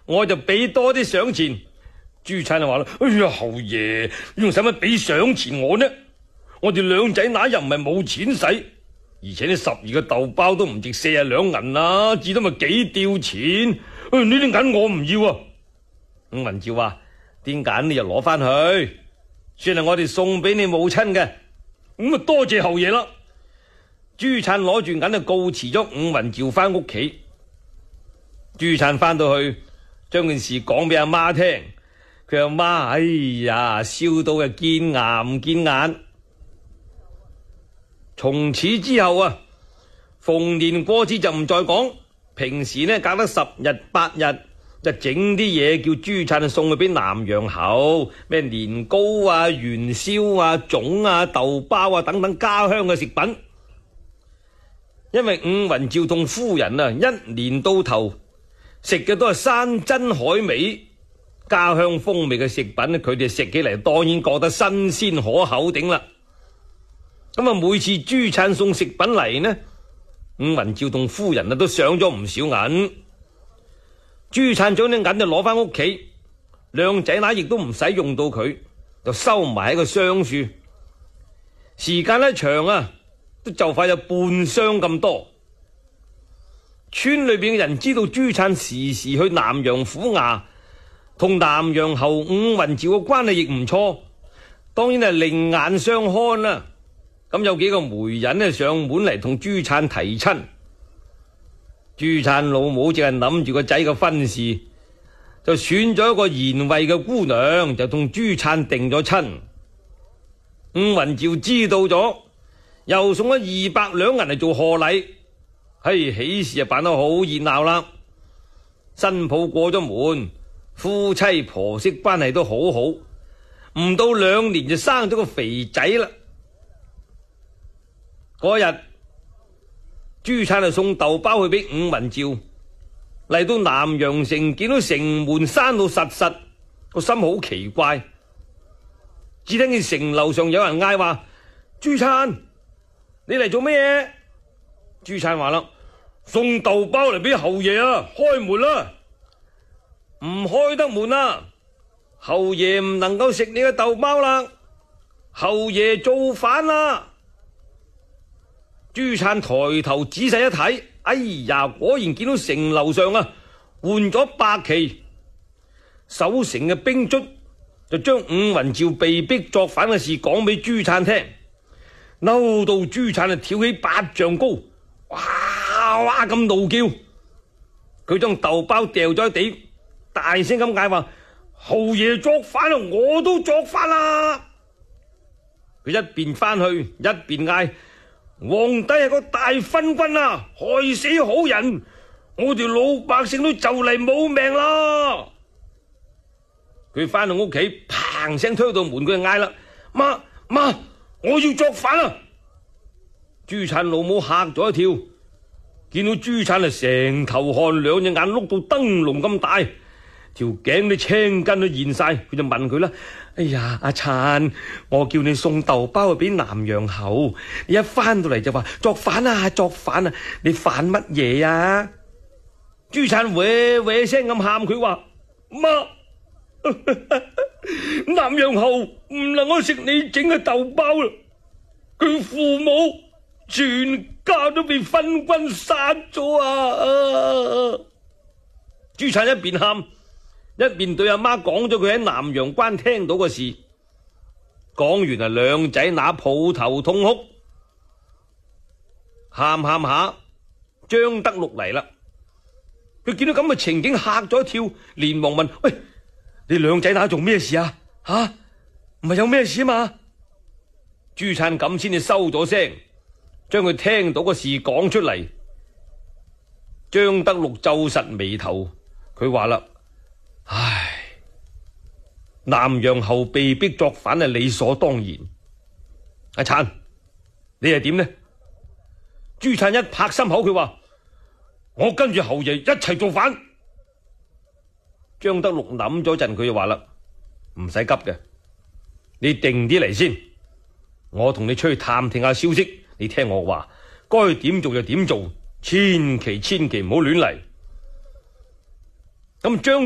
我就俾多啲賞錢。朱粲就話啦：哎呀，侯爺，你仲使乜俾賞錢我呢？我哋兩仔乸又唔係冇錢使，而且呢12個豆包都唔值40兩銀啦，至多咪幾吊錢。呢啲銀我唔要啊！伍文照話：啲銀你就攞翻去，算係我哋送俾你母親嘅。咁啊，多謝侯爺啦。朱粲攞住銀就告辭咗伍文照翻屋企。朱粲翻到去，將件事講俾阿媽聽。佢阿媽，哎呀，笑到啊見牙唔見眼。從此之後啊，逢年過節就唔再講，平時呢隔得10日8日就整啲嘢叫朱粲送去俾南陽侯，咩年糕啊、元宵啊、粽啊、豆包啊等等家鄉嘅食品。因為伍文照同夫人啊，一年到頭食嘅都係山珍海味，家鄉風味嘅食品，佢哋食起嚟當然覺得新鮮可口頂啦。咁啊，每次朱粲送食品嚟呢，伍文照同夫人啊都賞咗唔少銀。朱粲將啲銀就攞翻屋企，兩仔乸亦都唔使用到佢，就收埋喺個箱處。時間一長啊，都就快有半箱咁多。村裏邊嘅人知道朱粲時時去南陽府衙，同南陽侯伍文照嘅關係亦唔錯，當然係另眼相看啦。咁有幾個媒人呢上門嚟同朱粲提親，朱粲老母淨係諗住個仔嘅婚事，就選咗一個賢惠嘅姑娘，就同朱粲定咗親。伍文照知道咗，又送咗200兩銀嚟做賀禮。嘿，喜事啊辦得好熱鬧啦！新抱過咗門，夫妻婆媳關係都好好，唔到2年就生咗個肥仔啦。嗰日朱粲就送豆包去俾伍文照，嚟到南陽城，見到城門閂到實實，個心好奇怪。只聽見城樓上有人嗌話：朱粲，你嚟做咩嘢？朱粲話啦：送豆包嚟俾侯爺啊，開門啦！唔開得門啊，侯爺唔能夠食你嘅豆包啦，侯爺造反啦！朱粲抬頭仔細一睇，哎呀，果然見到城樓上啊換咗白旗，守城嘅兵卒就將伍文照被逼作反嘅事講俾朱粲聽，嬲到朱粲就跳起8丈高，哇哇咁怒叫。佢將豆包掉咗喺地，大聲咁嗌話：侯爺作反啊，我都作反啦！佢一邊翻去一邊嗌：皇帝係個大昏君啊，害死好人，我哋老百姓都就嚟冇命啦！佢翻到屋企，砰聲推到門，佢就嗌啦：媽，我要作反啊！朱粲老母嚇咗一跳，見到朱粲啊成頭汗，2隻眼碌到燈籠咁大，條頸啲青筋都現晒，佢就問佢啦：哎呀，阿粲，我叫你送豆包去俾南陽侯，你一翻到嚟就話作反啊，作反啊，你反乜嘢啊？朱粲喂聲咁喊，佢話：媽，南陽侯唔能夠食你整嘅豆包啦，佢父母全家都被昏君殺咗啊！朱粲一邊喊一邊對阿媽講咗佢喺南陽關聽到嘅事，講完啊，兩仔乸抱頭痛哭，喊下張德祿嚟啦。佢見到咁嘅情景嚇咗一跳，連忙問：喂，你兩仔乸做咩事啊？唔係有咩事嘛？朱粲咁先至收咗聲，將佢聽到嘅事講出嚟。張德祿皺實眉頭，佢話啦：唉，南陽侯被逼作反係理所當然。阿粲，你係點呢？朱粲一拍心口，佢話：我跟住侯爺一齊造反。張德祿諗咗陣，佢就話啦：唔使急嘅，你定啲嚟先，我同你出去探聽下消息，你聽我話，該點做就點做，千祈唔好亂嚟。咁張